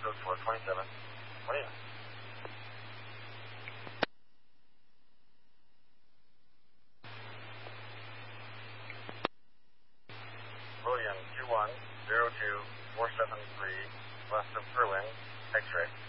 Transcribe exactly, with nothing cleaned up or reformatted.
code four twenty-seven. William. William, two one zero two four seven three, west of Berlin, X-ray.